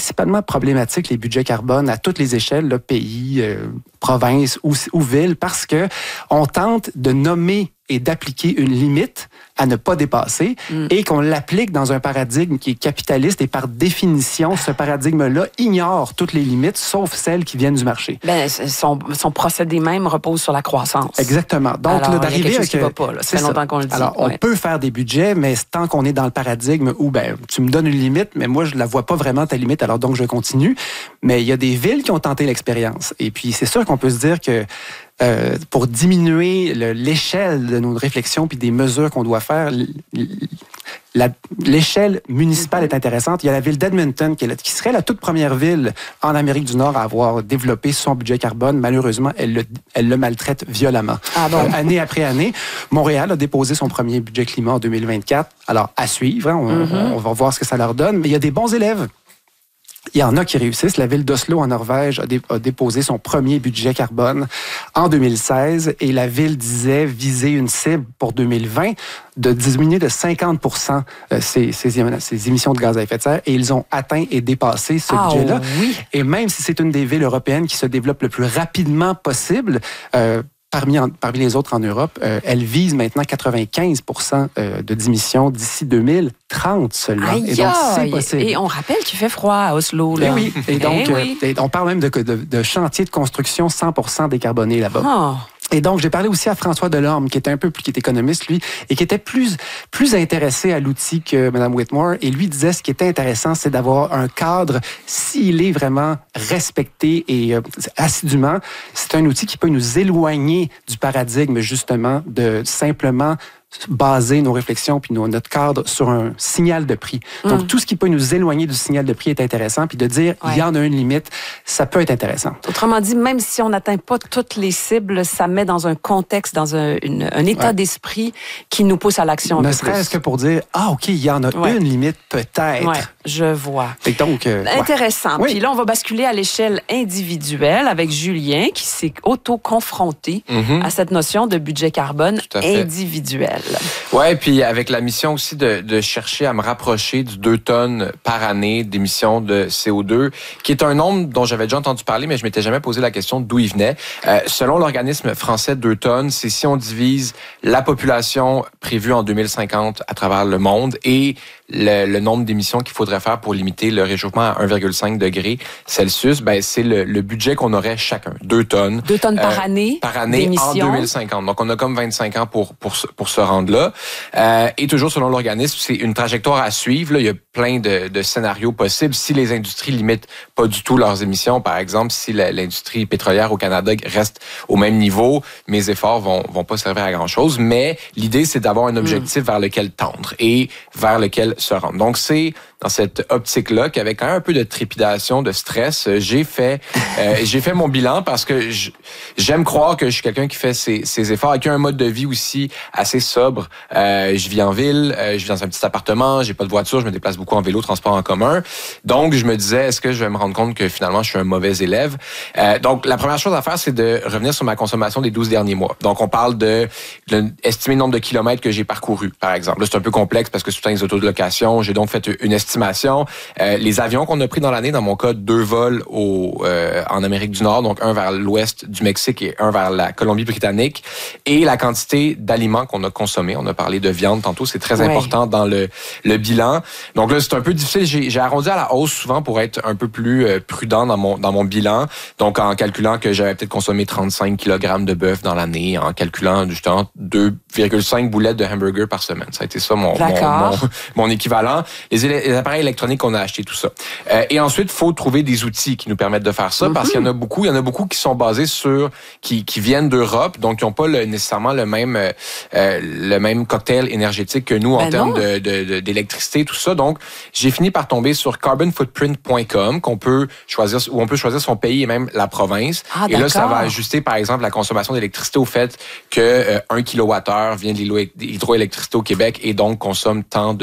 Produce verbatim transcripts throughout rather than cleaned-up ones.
principalement problématique, les budgets carbone, à toutes les échelles, là, pays, euh, province ou, ou ville, parce que on tente de nommer et d'appliquer une limite à ne pas dépasser mm. et qu'on l'applique dans un paradigme qui est capitaliste et par définition, ce paradigme-là ignore toutes les limites, sauf celles qui viennent du marché. Ben, son, son procédé même repose sur la croissance. Exactement. Donc, Alors, là, d'arriver il y a quelque chose avec... qui va pas, là. Ça fait longtemps qu'on le dit. Alors, ouais. on peut faire des budgets, mais tant qu'on est dans le paradigme où, ben, tu me donnes une limite, mais moi, je la vois pas vraiment ta limite, alors donc je continue. Mais il y a des villes qui ont tenté l'expérience. Et puis, c'est sûr qu'on peut se dire que Euh, pour diminuer le, l'échelle de nos réflexions puis des mesures qu'on doit faire, la, l'échelle municipale est intéressante. Il y a la ville d'Edmonton qui, est la, qui serait la toute première ville en Amérique du Nord à avoir développé son budget carbone. Malheureusement, elle le, elle le maltraite violemment. Ah bon? euh, année après année. Montréal a déposé son premier budget climat en deux mille vingt-quatre. Alors, à suivre, hein, on, mm-hmm. on va voir ce que ça leur donne. Mais il y a des bons élèves. Il y en a qui réussissent. La ville d'Oslo, en Norvège, a, dé- a déposé son premier budget carbone en deux mille seize et la ville disait viser une cible pour deux mille vingt de diminuer de cinquante pour cent ses, ses, ses émissions de gaz à effet de serre et ils ont atteint et dépassé ce ah, budget-là. Oui. Et même si c'est une des villes européennes qui se développe le plus rapidement possible, euh, Parmi, en, parmi les autres en Europe, euh, elle vise maintenant quatre-vingt-quinze pour cent euh, de diminution d'ici deux mille trente seulement. Aïe, et donc, c'est possible. Et on rappelle qu'il fait froid à Oslo. Là. Et oui. Et donc, eh oui. euh, et on parle même de, de, de chantiers de construction cent pour cent décarbonés là-bas. Oh. Et donc, j'ai parlé aussi à François Delorme, qui était un peu plus, qui est économiste, lui, et qui était plus, plus intéressé à l'outil que Mme Whitmore. Et lui disait, ce qui était intéressant, c'est d'avoir un cadre, s'il est vraiment respecté et euh, assidûment, c'est un outil qui peut nous éloigner du paradigme, justement, de simplement baser nos réflexions puis nos, notre cadre sur un signal de prix. Donc, mm. tout ce qui peut nous éloigner du signal de prix est intéressant. Puis de dire, il ouais. y en a une limite, ça peut être intéressant. Autrement dit, même si on n'atteint pas toutes les cibles, ça met dans un contexte, dans un, une, un état ouais. d'esprit qui nous pousse à l'action. Ne serait-ce que pour dire, ah, OK, il y en a ouais. une limite, peut-être. Ouais, je vois. Et donc, euh, intéressant. Ouais. Puis là, on va basculer à l'échelle individuelle avec Julien qui s'est auto-confronté mm-hmm. à cette notion de budget carbone individuel. Ouais, puis avec la mission aussi de, de chercher à me rapprocher du deux tonnes par année d'émissions de C O deux, qui est un nombre dont j'avais déjà entendu parler, mais je m'étais jamais posé la question d'où il venait. Euh, selon l'organisme français deux tonnes, c'est si on divise la population prévue en deux mille cinquante à travers le monde et le, le nombre d'émissions qu'il faudrait faire pour limiter le réchauffement à un virgule cinq degré Celsius, ben c'est le, le budget qu'on aurait chacun, deux tonnes. Deux tonnes par euh, année Par année d'émissions. en deux mille cinquante. Donc, on a comme vingt-cinq ans pour, pour, pour se rendre là. Euh, et toujours selon l'organisme, c'est une trajectoire à suivre. Là, il y a plein de, de scénarios possibles. Si les industries limitent pas du tout leurs émissions, par exemple, si la, l'industrie pétrolière au Canada reste au même niveau, mes efforts vont, vont pas servir à grand-chose. Mais l'idée, c'est d'avoir un objectif mmh. vers lequel tendre et vers lequel se rendre. Donc, c'est dans cette optique-là qu'avec un peu de trépidation, de stress, j'ai fait euh, j'ai fait mon bilan parce que je, j'aime croire que je suis quelqu'un qui fait ses, ses efforts et qui a un mode de vie aussi assez sobre. Euh, je vis en ville, euh, je vis dans un petit appartement, j'ai pas de voiture, je me déplace beaucoup en vélo, transport en commun. Donc, je me disais, est-ce que je vais me rendre compte que finalement, je suis un mauvais élève? Euh, donc, la première chose à faire, c'est de revenir sur ma consommation des douze derniers mois. Donc, on parle de, de estimer le nombre de kilomètres que j'ai parcouru, par exemple. Là, c'est un peu complexe parce que c'est tout le temps les autos de location. J'ai donc fait une estimation estimation. Euh, les avions qu'on a pris dans l'année, dans mon cas, deux vols au, euh, en Amérique du Nord, donc un vers l'ouest du Mexique et un vers la Colombie-Britannique, et la quantité d'aliments qu'on a consommés. On a parlé de viande tantôt, c'est très ouais. important dans le, le bilan. Donc là, c'est un peu difficile. J'ai, j'ai arrondi à la hausse souvent pour être un peu plus euh, prudent dans mon, dans mon bilan. Donc, en calculant que j'avais peut-être consommé trente-cinq kilogrammes de bœuf dans l'année, en calculant justement deux virgule cinq boulettes de hamburger par semaine. Ça a été ça mon, mon, mon, mon équivalent. Les, les appareils électroniques qu'on a achetés, tout ça. Euh, et ensuite, il faut trouver des outils qui nous permettent de faire ça, mm-hmm. parce qu'il y en a beaucoup. Il y en a beaucoup qui sont basés sur, qui, qui viennent d'Europe, donc qui n'ont pas le, nécessairement le même, euh, le même cocktail énergétique que nous ben en termes de, de, de, d'électricité, tout ça. Donc, j'ai fini par tomber sur carbon footprint point com, qu'on peut choisir, où on peut choisir son pays et même la province. Ah, et là, ça va ajuster, par exemple, la consommation d'électricité au fait que euh, un kilowattheure vient de l'hydroélectricité au Québec et donc consomme tant de ouais.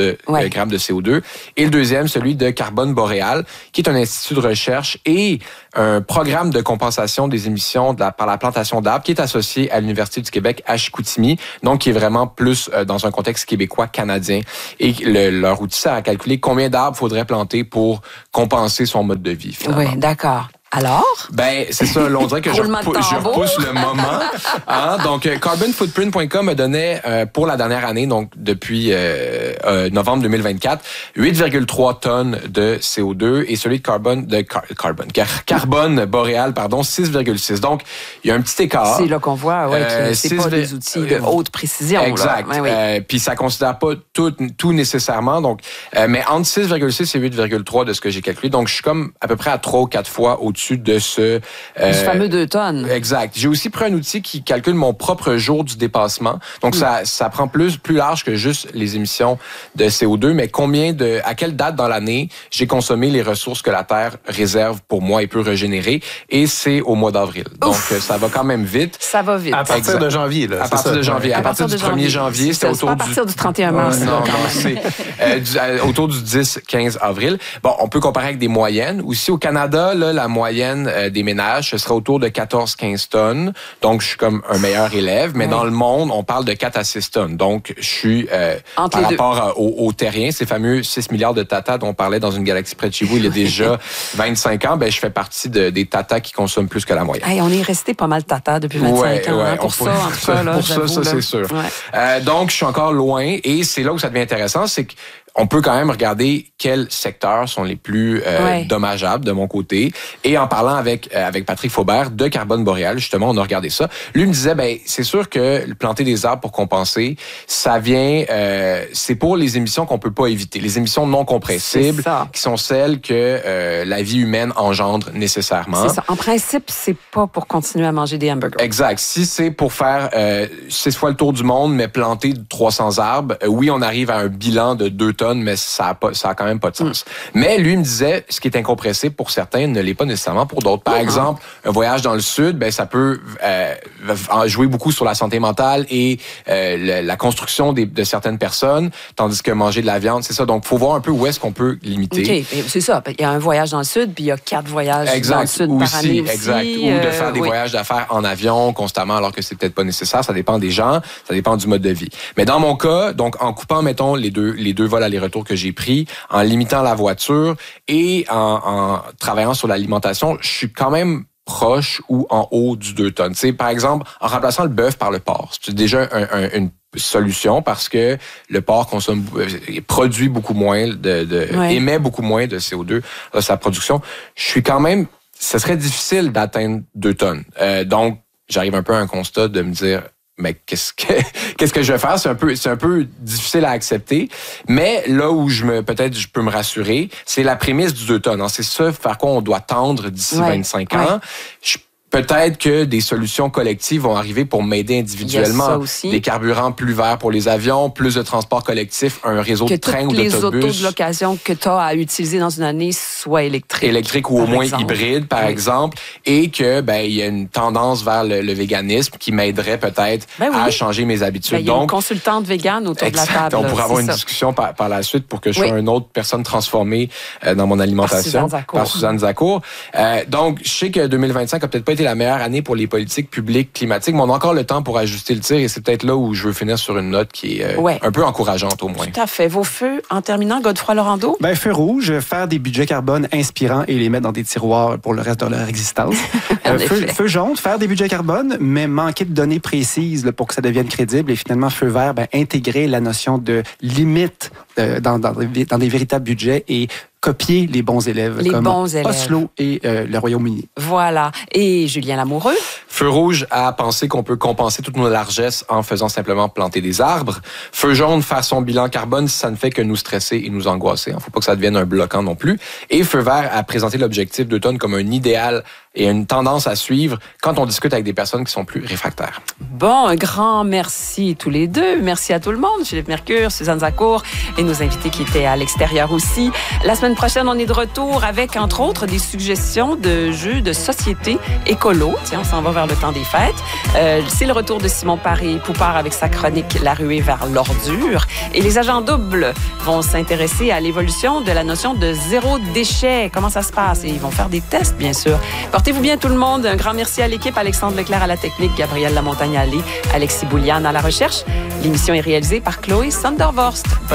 ouais. grammes de C O deux. Et le deuxième, celui de Carbone Boréal, qui est un institut de recherche et un programme de compensation des émissions de la, par la plantation d'arbres qui est associé à l'Université du Québec à Chicoutimi, donc qui est vraiment plus euh, dans un contexte québécois-canadien. Et le, leur outil sert à calculer combien d'arbres faudrait planter pour compenser son mode de vie, finalement. Oui, d'accord. Alors? Ben, c'est ça. Là, on dirait que je, repou- je repousse le moment. Hein? Donc, carbon footprint point com me donnait, euh, pour la dernière année, donc depuis euh, euh, novembre deux mille vingt-quatre, huit virgule trois tonnes de C O deux et celui de carbone, de car- carbone, car- carbone boréal, pardon, six virgule six. Donc, il y a un petit écart. C'est là qu'on voit, ouais, euh, que c'est pas des outils de haute précision. Exact. Là. Ouais, oui. euh, puis ça considère pas tout, tout nécessairement. Donc, euh, mais entre six virgule six et huit virgule trois de ce que j'ai calculé. Donc, je suis comme à peu près à trois ou quatre fois au-dessus de ce... Euh, ce fameux deux tonnes. Exact. J'ai aussi pris un outil qui calcule mon propre jour du dépassement. Donc, mm. ça, ça prend plus, plus large que juste les émissions de C O deux, mais combien de, à quelle date dans l'année j'ai consommé les ressources que la Terre réserve pour moi et peut régénérer. Et c'est au mois d'avril. Donc, Ouf. ça va quand même vite. Ça va vite. À partir exact. de janvier, là. À partir ça. de janvier. À, à partir, partir du premier janvier, c'était autour du... à partir du trente et un mars. Non, non, c'est euh, du, euh, autour du dix quinze avril. Bon, on peut comparer avec des moyennes. Aussi, au Canada, là, la moyenne euh, des ménages, ce serait autour de quatorze à quinze tonnes. Donc, je suis comme un meilleur élève. Mais oui. dans le monde, on parle de quatre à six tonnes. Donc, je suis, euh, par rapport au, au terrien, ces fameux six milliards de tatas dont on parlait dans une galaxie près de chez vous il y a déjà vingt-cinq ans, ben, je fais partie de, des tatas qui consomment plus que la moyenne. Hey, on est resté pas mal tata depuis vingt-cinq ouais, ans. Ouais, hein, pour ça, en tout cas, là, pour ça, ça, c'est sûr. Ouais. Euh, donc, je suis encore loin et c'est là où ça devient intéressant, c'est que on peut quand même regarder quels secteurs sont les plus euh, ouais. dommageables de mon côté. Et en parlant avec euh, avec Patrick Faubert de Carbone Boréal, justement, on a regardé ça. Lui me disait, ben c'est sûr que planter des arbres pour compenser, ça vient, euh, c'est pour les émissions qu'on peut pas éviter, les émissions non compressibles, qui sont celles que euh, la vie humaine engendre nécessairement. C'est ça. En principe, c'est pas pour continuer à manger des hamburgers. Exact. Si c'est pour faire euh, six fois le tour du monde, mais planter trois cents arbres, euh, oui, on arrive à un bilan de deux tonnes, mais ça a, pas, ça a quand même pas de sens. Mm. Mais lui me disait, ce qui est incompressible pour certains ne l'est pas nécessairement pour d'autres. Par mm. exemple, un voyage dans le sud, ben ça peut euh, jouer beaucoup sur la santé mentale et euh, le, la construction des, de certaines personnes, tandis que manger de la viande, c'est ça. Donc, il faut voir un peu où est-ce qu'on peut limiter. OK, c'est ça. Il y a un voyage dans le sud, puis il y a quatre voyages exact. dans le sud aussi, par année aussi. Exact. Ou de faire euh, des oui. voyages d'affaires en avion constamment, alors que c'est peut-être pas nécessaire. Ça dépend des gens, ça dépend du mode de vie. Mais dans mon cas, donc en coupant, mettons, les deux, les deux vols aller-retour que j'ai pris, en limitant la voiture et en, en travaillant sur l'alimentation, je suis quand même proche ou en haut du deux tonnes. T'sais, par exemple, en remplaçant le bœuf par le porc, c'est déjà un, un, une solution parce que le porc consomme, produit beaucoup moins, de, de ouais. émet beaucoup moins de C O deux dans sa production. Je suis quand même, ce serait difficile d'atteindre deux tonnes. Euh, donc, j'arrive un peu à un constat de me dire, mais qu'est-ce que qu'est-ce que je vais faire? C'est un peu c'est un peu difficile à accepter. Mais là où je me peut-être je peux me rassurer, c'est la prémisse du deux tonnes. C'est ça vers quoi on doit tendre d'ici ouais, vingt-cinq ans. Ouais. Je Peut-être que des solutions collectives vont arriver pour m'aider individuellement. Des carburants plus verts pour les avions, plus de transport collectif, un réseau que de trains ou d'autobus. Que toutes les autos de location que tu as à utiliser dans une année soient électriques. Électriques ou au moins hybrides, par oui. exemple. Et que ben il y a une tendance vers le, le véganisme qui m'aiderait peut-être ben oui. à changer mes habitudes. Ben, il y a une consultante végane autour exact, de la table. On pourrait avoir une ça. discussion par, par la suite pour que je oui. sois une autre personne transformée euh, dans mon Par alimentation. Suzanne Zacour. Par Suzanne Zacour. Euh, donc, je sais que deux mille vingt-cinq a peut-être pas été la meilleure année pour les politiques publiques climatiques, mais on a encore le temps pour ajuster le tir et c'est peut-être là où je veux finir sur une note qui est euh, ouais. un peu encourageante au moins. Tout à fait. Vos feux, en terminant, Godefroy Laurando? Ben, feu rouge, faire des budgets carbone inspirants et les mettre dans des tiroirs pour le reste de leur existence. euh, feu, feu jaune, faire des budgets carbone, mais manquer de données précises là, pour que ça devienne crédible. Et finalement, feu vert, ben, intégrer la notion de limite euh, dans, dans, dans des véritables budgets et copier les bons élèves les comme bons élèves. Oslo et euh, le Royaume-Uni. Voilà. Et Julien Lamoureux? Feu rouge à penser qu'on peut compenser toutes nos largesses en faisant simplement planter des arbres. Feu jaune, faire son bilan carbone si ça ne fait que nous stresser et nous angoisser. Il ne faut pas que ça devienne un bloquant non plus. Et feu vert à présenter l'objectif deux tonnes comme un idéal et une tendance à suivre quand on discute avec des personnes qui sont plus réfractaires. Bon, un grand merci tous les deux. Merci à tout le monde. Philippe Mercure, Suzanne Zacour et nos invités qui étaient à l'extérieur aussi. La semaine prochaine, on est de retour avec, entre autres, des suggestions de jeux de société écolo. Tiens, on s'en va vers le temps des fêtes. Euh, c'est le retour de Simon Paré-Poupard avec sa chronique « La ruée vers l'ordure ». Et les agents doubles vont s'intéresser à l'évolution de la notion de zéro déchet. Comment ça se passe? Et ils vont faire des tests, bien sûr. Portez-vous bien tout le monde. Un grand merci à l'équipe. Alexandre Leclerc à la technique, Gabrielle Lamontagne-Allé, Alexis Bouliane à la recherche. L'émission est réalisée par Chloé Sondervorst.